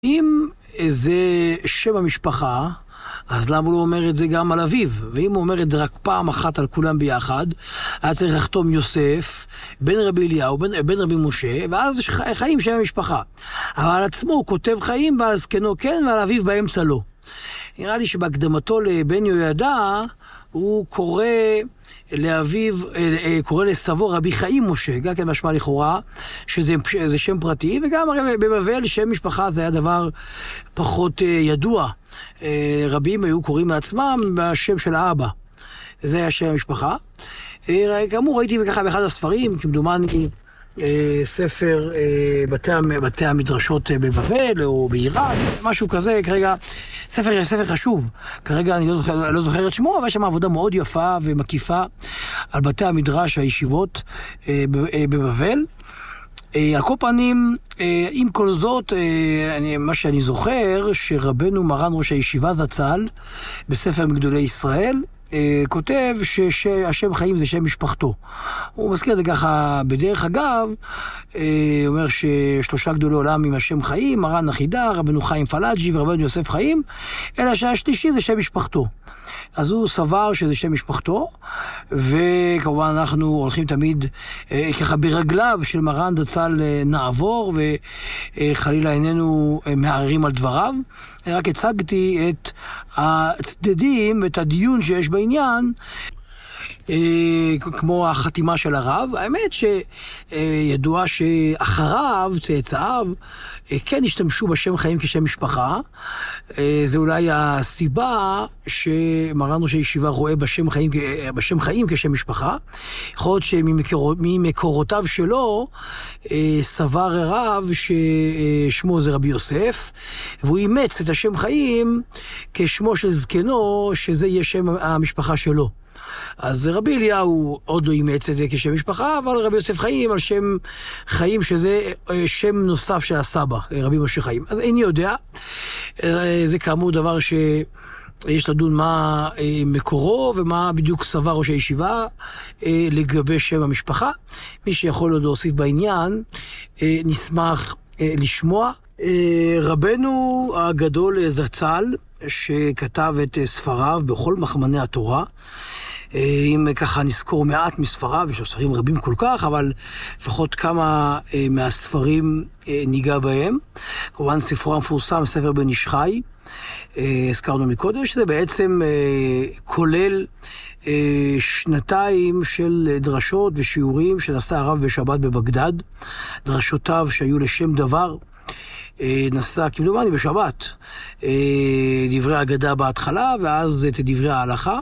אם זה שם המשפחה, אז למה הוא לא אומר את זה גם על אביו? ואם הוא אומר את זה רק פעם אחת על כולם ביחד, היה צריך לחתום יוסף, בן רבי אליהו, בן רבי משה, ואז חיים שם המשפחה. אבל על עצמו הוא כותב חיים, ועל זקנו כן, ועל אביו באמצע לא. נראה לי שבהקדמתו לבן יהוידע, הוא קורא לאביו, קורא לסבו רבי חיים משה, גם כן משמע לכאורה, שזה שם פרטי, וגם הרי בבבל שם משפחה זה היה דבר פחות ידוע. רבים היו קוראים לעצמם בשם של האבא. זה היה שם המשפחה. כאמור, ראיתי ככה באחד הספרים, כמדומני, ספר בתי המדרשות בבבל או בעיראק, משהו כזה, כרגע ספר חשוב, כרגע אני לא זוכר את שמו, אבל יש שם עבודה מאוד יפה ומקיפה על בתי המדרש הישיבות בבבל. על כל פנים, עם כל זאת, מה שאני זוכר, שרבנו מרן ראש הישיבה זצ"ל, בספר מגדולי ישראל, כותב שהשם חיים זה שם משפחתו. הוא מזכיר את זה ככה בדרך אגב, הוא אומר ששלושה גדולי עולם עם השם חיים, מרן החידה, רבנו חיים פלאג'י ורבנו יוסף חיים, אלא שהשלישי זה שם משפחתו. אז הוא סבר שזה שם משפחתו, וכמובן אנחנו הולכים תמיד ככה ברגליו של מרן זצ"ל נעבור, וחלילה איננו מערערים על דבריו. רק הצגתי את הצדדים, את הדיון שיש בעניין, כמו החתימה של הרב. האמת שידוע שאחריו, צאצאיו, כן השתמשו בשם חיים כשם משפחה. זה אולי הסיבה שמרן ראש הישיבה רואה בשם חיים כשם משפחה. יכול להיות שממקורותיו שלו סבר הרב ששמו זה רבי יוסף, והוא אימץ את השם חיים כשמו של זקנו, שזה יהיה שם המשפחה שלו. אז רבי אליהו עוד לא אימץ את זה כשם משפחה, אבל רבי יוסף חיים על שם חיים, שזה שם נוסף של הסבא, רבי משה חיים. אז איני יודע, זה כאמור דבר שיש לדון מה מקורו ומה בדיוק סבר ראש הישיבה לגבי שם המשפחה. מי שיכול עוד להוסיף בעניין, נשמח לשמוע. רבנו הגדול זצ"ל, שכתב את ספריו בכל מחמני התורה, אם ככה נזכור מעט מספריו, יש לו ספרים רבים כל כך, אבל לפחות כמה מהספרים ניגע בהם. כמובן ספרו המפורסם, ספר בן איש חי, הזכרנו מקודם, שזה בעצם כולל שנתיים של דרשות ושיעורים שנשא הרב בשבת בבגדד. דרשותיו שהיו לשם דבר, נשא כמדומני בשבת, דברי האגדה בהתחלה, ואז את דברי ההלכה.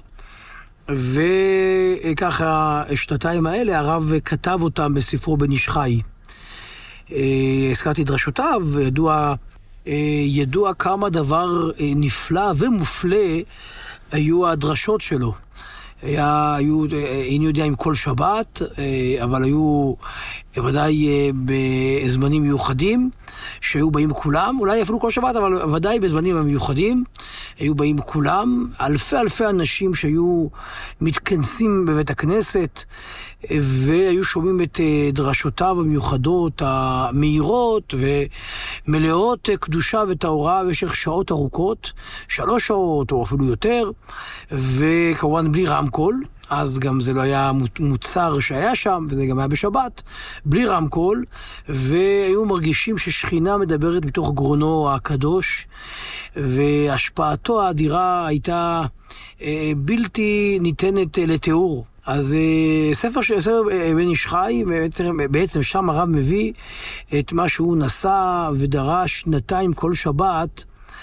וככה השנתיים האלה הרב כתב אותם בספרו בן איש חי. הזכרתי דרשותיו, ידוע כמה דבר נפלא ומופלא היו הדרשות שלו. איני יודע עם כל שבת, אבל היו ודאי בזמנים מיוחדים שהיו באים כולם, אולי אפילו כל שבת, אבל ודאי בזמנים המיוחדים היו באים כולם, אלפי אנשים שהיו מתכנסים בבית הכנסת והיו שומעים את דרשותיו המיוחדות, המהירות ומלאות קדושה וטהרה במשך שעות ארוכות, 3 שעות או אפילו יותר, וכמובן בלי רמקול. אז גם זה לא היה מוצר שהיה שם, וזה גם היה בשבת, בלי רמקול, והיו מרגישים ששכינה מדברת מתוך גרונו הקדוש, והשפעתו האדירה הייתה בלתי ניתנת לתיאור. אז ספר בן איש חי, בעצם שם הרב מביא את מה שהוא נשא ודרש 2 כל שבת,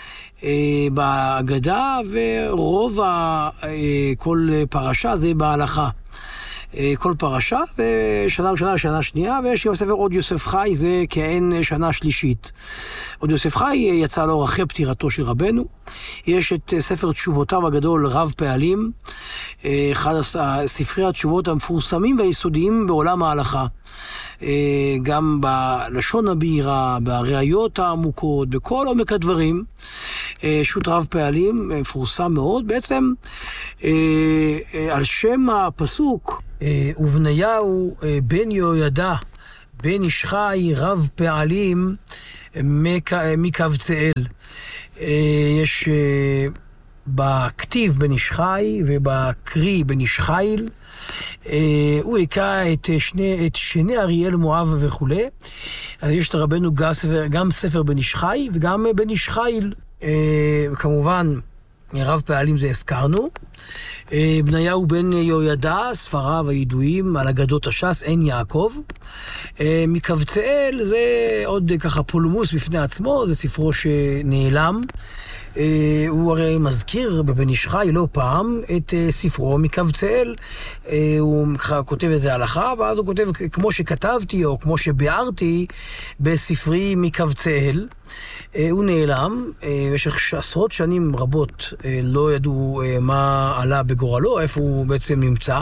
בהגדה, ורוב כל פרשה זה בהלכה. כל פרשה זה שנה ראשונה, שנה שנייה, ויש גם ספר עוד יוסף חי, זה כעין שנה שלישית. עוד יוסף חי יצא לאור אחרי פטירתו של רבנו. יש את ספר תשובותיו הגדול, רב פעלים, אחד ספרי התשובות המפורסמים והיסודיים בעולם ההלכה. גם בלשון הבהירה, בראיות העמוקות, בכל עומק הדברים. שו"ת רב פעלים, מפורסם מאוד, בעצם על שם הפסוק, ובניהו בן יהוידע בן איש חי רב פעלים, מקבצאל. יש בכתיב בן איש חי ובקרי בן איש חיל. הוא הכה את שני אריאל מואב וכו'. אז יש את רבנו גם ספר בן איש חי וגם בן איש חיל. כמובן רב פעלים זה הזכרנו. בניהו בן יהוידע, ספריו הידועים על אגדות הש"ס, עין יעקב. מקבצאל זה עוד ככה פולמוס בפני עצמו, זה ספרו שנעלם. הוא הרי מזכיר בבן איש חי לא פעם את ספרו מקבצאל. הוא כותב את זה הלכה, ואז הוא כותב כמו שכתבתי או כמו שביארתי בספרי מקבצאל. הוא נעלם, במשך עשרות שנים רבות לא ידעו מה עלה בגורלו, איפה הוא בעצם נמצא.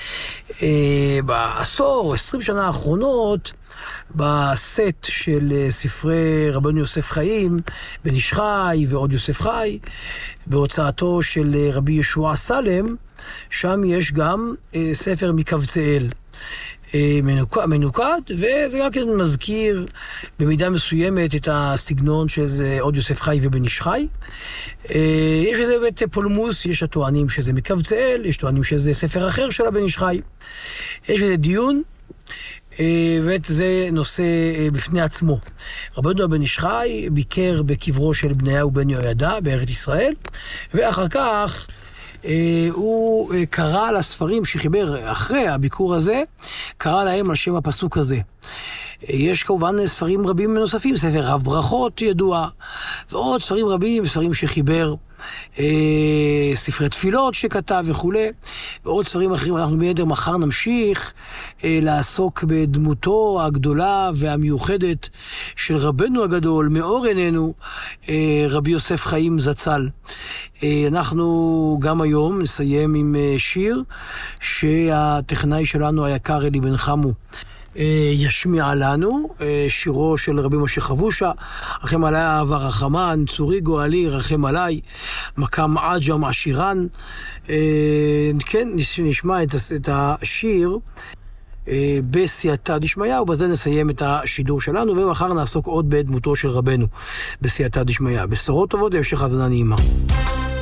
בעשור, 20 שנה האחרונות, בסט של ספרי רבנו יוסף חיים, בן איש חי ועוד יוסף חי, בהוצאתו של רבי ישוע סלם, שם יש גם ספר מקבצאל מנוקד, וזה גם כן מזכיר במידה מסוימת את הסגנון של עוד יוסף חי ובן איש חי. יש איזה בית פולמוס, יש הטוענים שזה מקבצאל, יש טוענים שזה ספר אחר של הבן איש חי. יש איזה דיון, וזה נושא בפני עצמו. רבנו בן איש חי ביקר בקברו של בניהו בן יהוידע בארץ ישראל, ואחר כך הוא קרא לספרים שחיבר אחרי הביקור הזה, קרא להם על שם הפסוק הזה. יש כמובן ספרים רבים נוספים, ספר רב ברכות ידוע, ועוד ספרים רבים, ספרים שחיבר, ספרי תפילות שכתב וכו', ועוד ספרים אחרים. אנחנו מיד מחר נמשיך לעסוק בדמותו הגדולה והמיוחדת של רבנו הגדול, מאור עינינו, רבי יוסף חיים זצ"ל. אנחנו גם היום נסיים עם שיר שהטכנאי שלנו היקר אלי בן חמו ישמיע לנו, שירו של רבי משה חבושה, רחם עלי אהב הרחמן, צורי גואלי רחם עלי, מקם עג'ם עשירן. כן, נשמע את השיר בסייעתא דשמיא, ובזה נסיים את השידור שלנו, ומחר נעסוק עוד בדמותו של רבנו בסייעתא דשמיא. בשורות טובות והמשך האזנה נעימה.